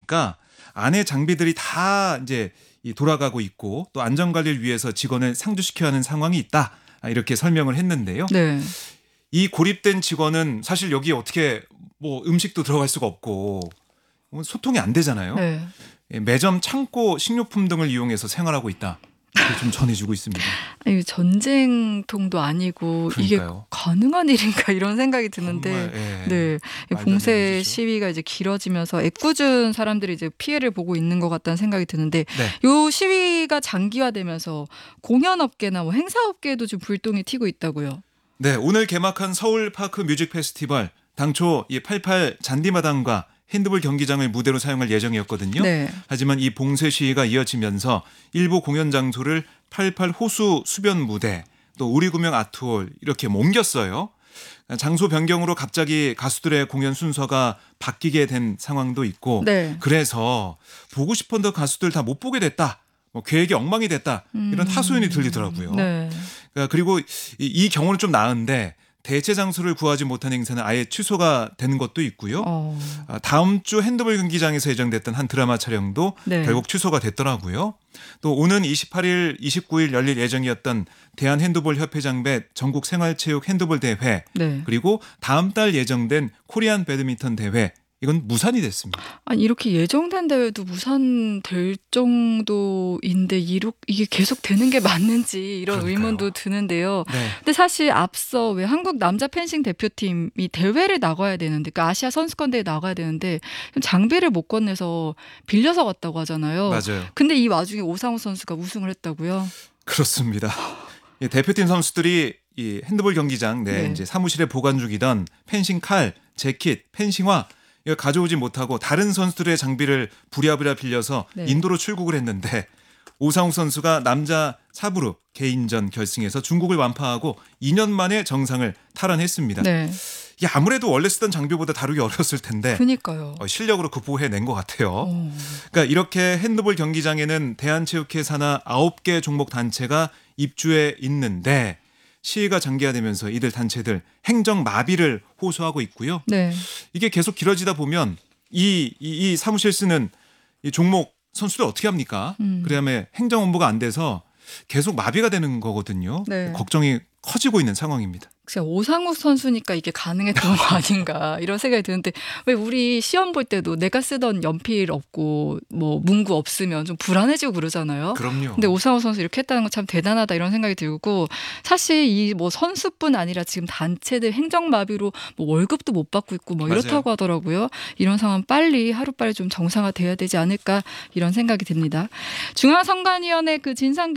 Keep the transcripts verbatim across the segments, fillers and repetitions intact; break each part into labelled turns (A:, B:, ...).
A: 보니까 안에 장비들이 다 이제 돌아가고 있고 또 안전관리를 위해서 직원을 상주시켜야 하는 상황이 있다. 이렇게 설명을 했는데요.
B: 네.
A: 이 고립된 직원은 사실 여기 어떻게 뭐 음식도 들어갈 수가 없고 소통이 안 되잖아요.
B: 네.
A: 매점, 창고, 식료품 등을 이용해서 생활하고 있다. 이렇게 좀 전해주고 있습니다.
B: 아니, 전쟁통도 아니고
A: 그러니까요.
B: 이게 가능한 일인가 이런 생각이 드는데,
A: 정말, 예.
B: 네,
A: 말도 안
B: 봉쇄
A: 되는 일이죠.
B: 시위가 이제 길어지면서 애꿎은 사람들이 이제 피해를 보고 있는 것 같다는 생각이 드는데,
A: 네.
B: 요 시위가 장기화되면서 공연업계나 뭐 행사업계에도 좀 불똥이 튀고 있다고요.
A: 네, 오늘 개막한 서울 파크 뮤직 페스티벌 당초 이 팔십팔 잔디마당과 핸드볼 경기장을 무대로 사용할 예정이었거든요.
B: 네.
A: 하지만 이 봉쇄 시위가 이어지면서 일부 공연 장소를 팔십팔 호수 수변 무대 또 우리구명 아트홀 이렇게 옮겼어요. 장소 변경으로 갑자기 가수들의 공연 순서가 바뀌게 된 상황도 있고
B: 네.
A: 그래서 보고 싶었던 가수들 다 못 보게 됐다. 뭐 계획이 엉망이 됐다. 이런 하소연이 들리더라고요.
B: 네.
A: 그리고 이, 이 경우는 좀 나은데 대체 장소를 구하지 못한 행사는 아예 취소가 되는 것도 있고요.
B: 어.
A: 다음 주 핸드볼 경기장에서 예정됐던 한 드라마 촬영도
B: 네.
A: 결국 취소가 됐더라고요. 또 오는 이십팔 일, 이십구 일 열릴 예정이었던 대한핸드볼협회장배 전국 생활체육 핸드볼 대회
B: 네.
A: 그리고 다음 달 예정된 코리안 배드민턴 대회 이건 무산이 됐습니다.
B: 아니, 이렇게 예정된 대회도 무산될 정도인데 이렇게 이게 계속 되는 게 맞는지 이런
A: 그러니까요.
B: 의문도 드는데요.
A: 네.
B: 근데 사실 앞서 왜 한국 남자 펜싱 대표팀이 대회를 나가야 되는데, 그러니까 아시아 선수권 대회 나가야 되는데 장비를 못 건네서 빌려서 갔다고 하잖아요.
A: 맞아요.
B: 근데 이 와중에 오상우 선수가 우승을 했다고요?
A: 그렇습니다. 이 대표팀 선수들이 이 핸드볼 경기장 내
B: 네.
A: 이제 사무실에 보관 중이던 펜싱 칼, 재킷, 펜싱화 이걸 가져오지 못하고 다른 선수들의 장비를 부랴부랴 빌려서
B: 네.
A: 인도로 출국을 했는데 오상욱 선수가 남자 사부로 개인전 결승에서 중국을 완파하고 이 년 만에 정상을 탈환했습니다.
B: 네.
A: 이 아무래도 원래 쓰던 장비보다 다루기 어려웠을 텐데
B: 그니까요.
A: 어, 실력으로 극복해낸 것 같아요.
B: 어.
A: 그러니까 이렇게 핸드볼 경기장에는 대한체육회 산하 아홉 개 종목 단체가 입주해 있는데 시위가 장기화되면서 이들 단체들 행정 마비를 호소하고 있고요.
B: 네.
A: 이게 계속 길어지다 보면 이, 이, 이 사무실 쓰는 이 종목 선수들 어떻게 합니까?
B: 음.
A: 그다음에 행정 업무가 안 돼서 계속 마비가 되는 거거든요.
B: 네.
A: 걱정이 커지고 있는 상황입니다.
B: 진짜 오상욱 선수니까 이게 가능했던 거 아닌가 이런 생각이 드는데, 왜 우리 시험 볼 때도 내가 쓰던 연필 없고 뭐 문구 없으면 좀 불안해지고 그러잖아요.
A: 그럼요.
B: 근데 오상욱 선수 이렇게 했다는 건 참 대단하다 이런 생각이 들고, 사실 이 뭐 선수뿐 아니라 지금 단체들 행정마비로 뭐 월급도 못 받고 있고 뭐 이렇다고
A: 맞아요.
B: 하더라고요. 이런 상황 빨리 하루빨리 좀 정상화돼야 되지 않을까 이런 생각이 듭니다. 중앙선관위원회 그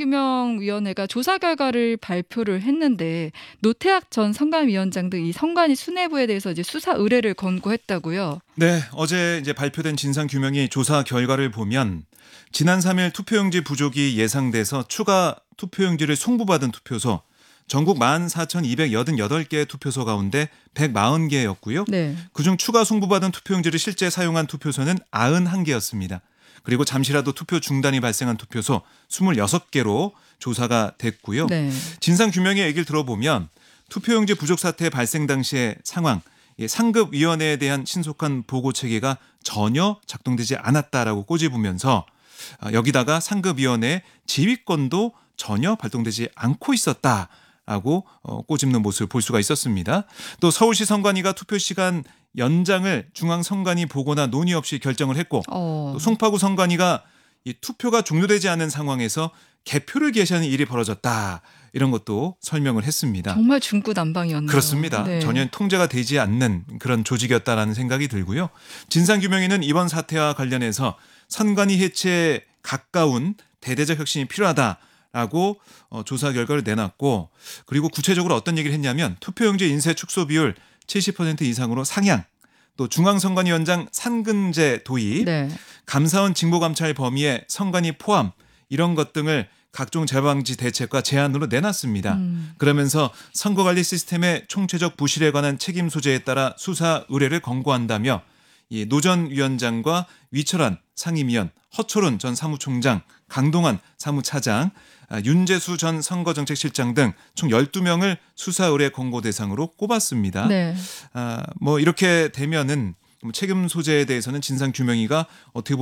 B: 진상규명위원회가 조사 결과를 발표를 했는데 노태학 전 선관위원장 등 이 선관위 수뇌부에 대해서 이제 수사 의뢰를 권고했다고요.
A: 네, 어제 이제 발표된 진상 규명이 조사 결과를 보면 지난 삼 일 투표용지 부족이 예상돼서 추가 투표용지를 송부받은 투표소 전국 만 사천이백팔십팔 개의 투표소 가운데 백사십 개였고요.
B: 네.
A: 그중 추가 송부받은 투표용지를 실제 사용한 투표소는 구십일 개였습니다. 그리고 잠시라도 투표 중단이 발생한 투표소 이십육 개로 조사가 됐고요.
B: 네.
A: 진상 규명의 얘기를 들어보면 투표용지 부족 사태 발생 당시의 상황, 상급위원회에 대한 신속한 보고 체계가 전혀 작동되지 않았다라고 꼬집으면서 여기다가 상급위원회의 지휘권도 전혀 발동되지 않고 있었다라고 꼬집는 모습을 볼 수가 있었습니다. 또 서울시 선관위가 투표 시간 연장을 중앙선관위 보고나 논의 없이 결정을 했고
B: 어.
A: 또 송파구 선관위가 이 투표가 종료되지 않은 상황에서 개표를 개시하는 일이 벌어졌다. 이런 것도 설명을 했습니다.
B: 정말 중구난방이었네요.
A: 그렇습니다.
B: 네.
A: 전혀 통제가 되지 않는 그런 조직이었다라는 생각이 들고요. 진상규명위는 이번 사태와 관련해서 선관위 해체에 가까운 대대적 혁신이 필요하다라고 조사 결과를 내놨고, 그리고 구체적으로 어떤 얘기를 했냐면 투표용지 인쇄 축소 비율 칠십 퍼센트 이상으로 상향, 또 중앙선관위원장 상근제 도입,
B: 네.
A: 감사원 직무감찰 범위에 선관위 포함 이런 것 등을 각종 재방지 대책과 제안으로 내놨습니다.
B: 음.
A: 그러면서 선거관리 시스템의 총체적 부실에 관한 책임 소재에 따라 수사 의뢰를 권고한다며 이 노 전 위원장과 위철한 상임위원, 허철훈 전 사무총장, 강동환 사무차장, 윤재수 전 선거정책실장 등 총 열두 명을 수사 의뢰 권고 대상으로 꼽았습니다.
B: 네.
A: 아, 뭐 이렇게 되면은 책임 소재에 대해서는 진상규명위가 어떻게